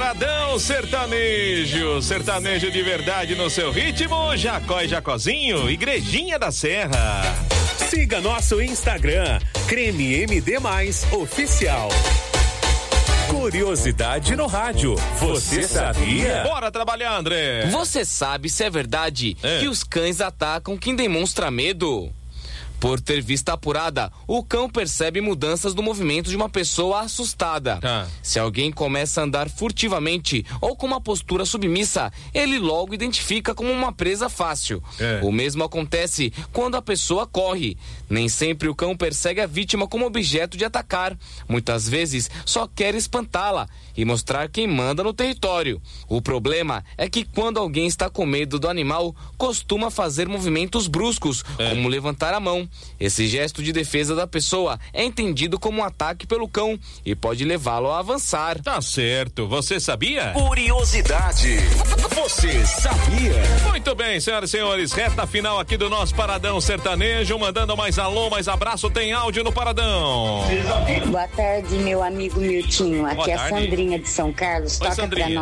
Paradão Sertanejo. Sertanejo de verdade no seu ritmo. Jacó e Jacozinho, Igrejinha da Serra. Siga nosso Instagram, Creme MD+ Oficial. Curiosidade no rádio. Você sabia? Bora trabalhar, André. Você sabe se é verdade que os cães atacam quem demonstra medo? Por ter vista apurada, o cão percebe mudanças no movimento de uma pessoa assustada. Se alguém começa a andar furtivamente ou com uma postura submissa, ele logo identifica como uma presa fácil. O mesmo acontece quando a pessoa corre. Nem sempre o cão persegue a vítima como objeto de atacar. Muitas vezes só quer espantá-la e mostrar quem manda no território. O problema é que quando alguém está com medo do animal, costuma fazer movimentos bruscos, como levantar a mão. Esse gesto de defesa da pessoa é entendido como um ataque pelo cão e pode levá-lo a avançar. Tá certo, você sabia? Curiosidade. Você sabia? Muito bem, senhoras e senhores, reta final aqui do nosso Paradão Sertanejo, mandando mais alô, mais abraço, tem áudio no Paradão. Boa tarde, meu amigo Miltinho, aqui é a Sandrinha de São Carlos. Oi, Toca Sandrinha. pra nós